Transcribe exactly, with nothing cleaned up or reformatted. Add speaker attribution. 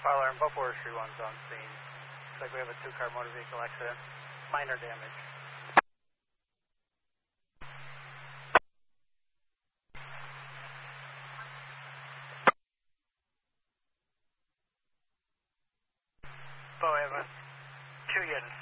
Speaker 1: Fire alarm, Buff Forestry one's on scene. Looks like we have a two-car motor vehicle accident. Minor damage. Bo, I have a two units.